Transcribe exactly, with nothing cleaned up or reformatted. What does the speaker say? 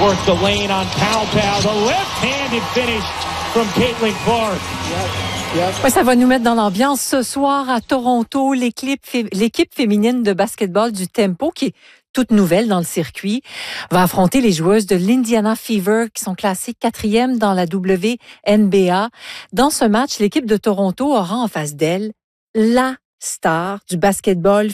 Towards the lane on Pow Pow. The left-handed finish from Caitlin Clark. Ouais, ça va nous mettre dans l'ambiance. Ce soir à Toronto, l'équipe, l'équipe féminine de basketball du Tempo, qui est toute nouvelle dans le circuit, va affronter les joueuses de l'Indiana Fever qui sont classées quatrième dans la W N B A. Dans ce match, l'équipe de Toronto aura en face d'elle la star du basketball